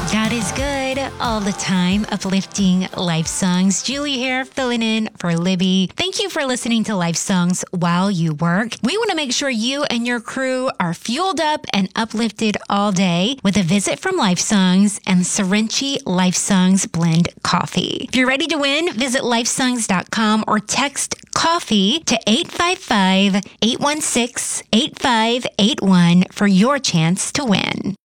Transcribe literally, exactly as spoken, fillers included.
God is good all the time, uplifting life songs. Julie here, filling in for Libby. Thank you for listening to Life Songs while you work. We want to make sure you and your crew are fueled up and uplifted all day with a visit from Life Songs and Serenchi Life Songs Blend Coffee. If you're ready to win, visit life songs dot com or text coffee to eight five five, eight one six, eight five eight one for your chance to win.